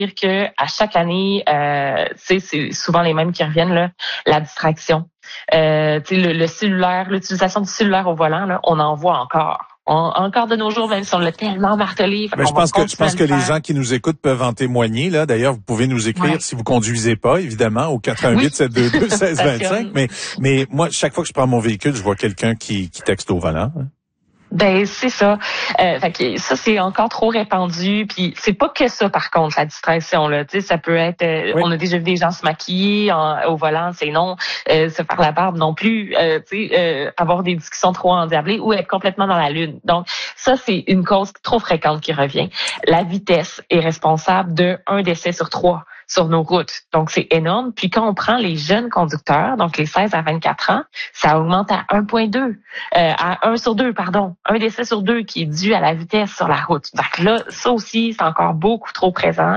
que à chaque année, c'est souvent les mêmes qui reviennent là, la distraction. Le cellulaire, l'utilisation du cellulaire au volant, là, on en voit encore. Encore de nos jours, même si on l'a tellement martelé. Ben, je pense que les gens qui nous écoutent peuvent en témoigner, là. D'ailleurs, vous pouvez nous écrire si vous conduisez pas, évidemment, au 418-722-1625. Mais moi, chaque fois que je prends mon véhicule, je vois quelqu'un qui texte au volant. Hein. Ben c'est ça. Fait que ça c'est encore trop répandu. Puis c'est pas que ça par contre la distraction là. Tu sais ça peut être. On a déjà vu des gens se maquiller au volant, c'est non. Se faire la barbe non plus. Avoir des discussions trop endiablées ou être complètement dans la lune. Donc ça c'est une cause trop fréquente qui revient. La vitesse est responsable de 1 décès sur 3 sur nos routes. Donc, c'est énorme. Puis quand on prend les jeunes conducteurs, donc les 16 à 24 ans, ça augmente à 1,2, à 1 sur 2, pardon. 1 décès sur 2 qui est dû à la vitesse sur la route. Donc là, ça aussi, c'est encore beaucoup trop présent.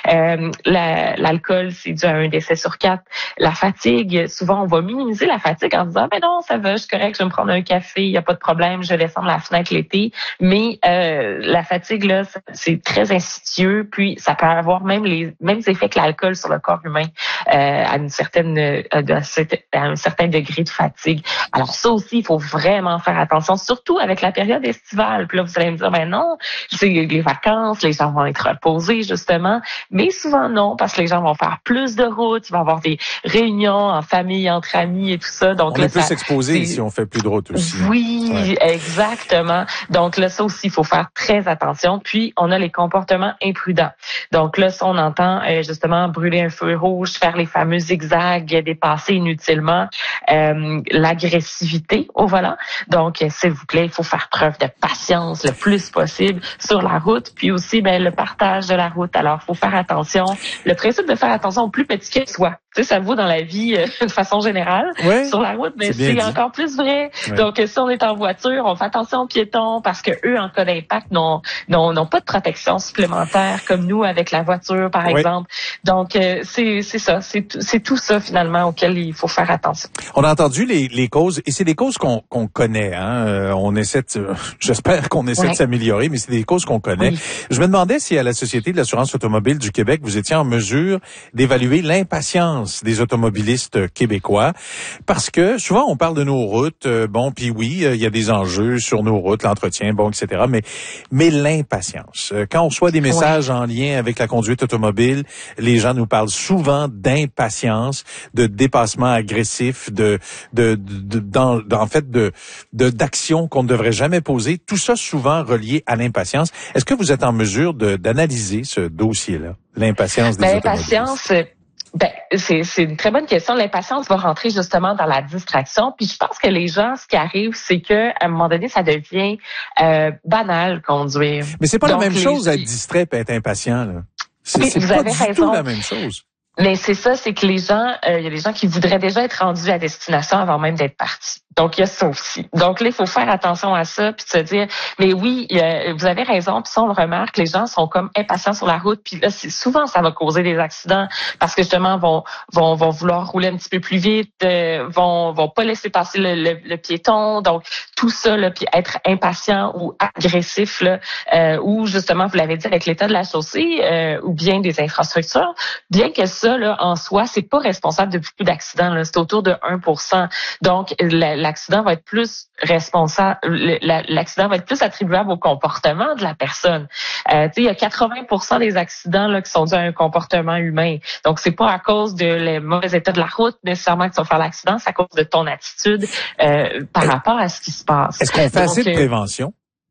L'alcool, c'est dû à 1 décès sur 4. La fatigue, souvent, on va minimiser la fatigue en disant, ben non, ça va, je suis correct, je vais me prendre un café, il n'y a pas de problème, je vais descendre la fenêtre l'été. Mais la fatigue, là, c'est très insidieux, puis ça peut avoir même les mêmes effets que l'alcool sur le corps humain à un certain degré de fatigue. Alors ça aussi, il faut vraiment faire attention, surtout avec la période estivale. Puis là, vous allez me dire, ben non, c'est les vacances, les gens vont être reposés justement, mais souvent non, parce que les gens vont faire plus de routes, il va y avoir des réunions en famille, entre amis et tout ça. Donc on est plus exposé si on fait plus de routes aussi. Oui, exactement. Donc là, ça aussi, il faut faire très attention. Puis, on a les comportements imprudents. Donc là, ça, on entend justement brûler un feu rouge, faire les fameux zigzags, dépasser inutilement, l'agressivité au volant. Donc, s'il vous plaît, il faut faire preuve de patience le plus possible sur la route, puis aussi le partage de la route. Alors, il faut faire attention. Le principe de faire attention au plus petit que soi. Tu sais, ça vaut dans la vie de façon générale sur la route, mais c'est encore plus vrai. Oui. Donc, si on est en voiture, on fait attention aux piétons parce que eux, en cas d'impact, n'ont pas de protection supplémentaire comme nous avec la voiture, par exemple. Donc, c'est ça, c'est tout ça finalement auquel il faut faire attention. On a entendu les causes, et c'est des causes qu'on connaît. Hein. On essaie, j'espère qu'on essaie de s'améliorer, mais c'est des causes qu'on connaît. Oui. Je me demandais si à la Société de l'assurance automobile du Québec, vous étiez en mesure d'évaluer l'impatience des automobilistes québécois, parce que souvent on parle de nos routes, puis oui, il y a des enjeux sur nos routes, l'entretien, etc. Mais l'impatience. Quand on reçoit des messages en lien avec la conduite automobile, les gens nous parlent souvent d'impatience, de dépassement agressif, d'actions qu'on ne devrait jamais poser. Tout ça souvent relié à l'impatience. Est-ce que vous êtes en mesure d'analyser ce dossier-là, l'impatience des automobilistes? C'est une très bonne question. L'impatience va rentrer justement dans la distraction. Puis je pense que les gens, ce qui arrive, c'est que à un moment donné, ça devient banal conduire. Mais c'est pas la même chose être distrait et être impatient, là. C'est pas du tout la même chose. Mais c'est ça, c'est que les gens, il y a des gens qui voudraient déjà être rendus à destination avant même d'être partis. Donc, il y a ça aussi. Donc là, il faut faire attention à ça, puis se dire, mais oui, vous avez raison, puis ça, on le remarque, les gens sont comme impatients sur la route, puis là, souvent, ça va causer des accidents, parce que justement, vont vouloir rouler un petit peu plus vite, vont pas laisser passer le piéton, donc tout ça, là, puis être impatient ou agressif, là, ou justement, vous l'avez dit, avec l'état de la chaussée, ou bien des infrastructures, bien que ça, là, en soi, c'est pas responsable de beaucoup d'accidents, là, c'est autour de 1%. Donc, l'accident va être plus responsable, l'accident va être plus attribuable au comportement de la personne. Il y a 80% des accidents là qui sont dus à un comportement humain. Donc c'est pas à cause de le mauvais état de la route nécessairement que tu vas faire l'accident, c'est à cause de ton attitude par rapport à ce qui se passe. Est-ce qu'on fait assez de prévention?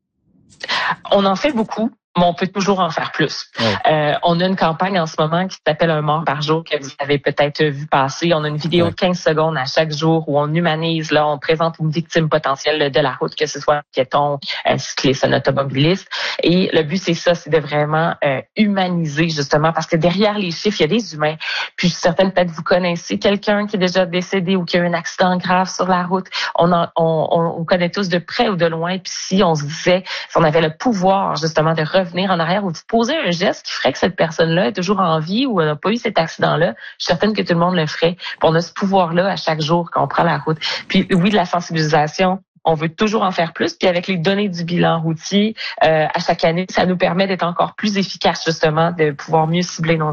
On en fait beaucoup. Mais on peut toujours en faire plus. Ouais. On a une campagne en ce moment qui s'appelle Un mort par jour que vous avez peut-être vu passer. On a une vidéo de 15 secondes à chaque jour où on humanise, là, on présente une victime potentielle de la route, que ce soit un piéton, un cycliste, un automobiliste. Et le but, c'est ça, c'est de vraiment humaniser justement, parce que derrière les chiffres, il y a des humains. Puis je suis certaine, peut-être vous connaissez quelqu'un qui est déjà décédé ou qui a eu un accident grave sur la route. On connaît tous de près ou de loin. Puis si on se disait, si on avait le pouvoir justement de revenir en arrière ou de poser un geste qui ferait que cette personne-là est toujours en vie ou n'a pas eu cet accident-là, je suis certaine que tout le monde le ferait. Puis on a ce pouvoir-là à chaque jour qu'on prend la route. Puis oui, de la sensibilisation, on veut toujours en faire plus. Puis avec les données du bilan routier, à chaque année, ça nous permet d'être encore plus efficace justement, de pouvoir mieux cibler nos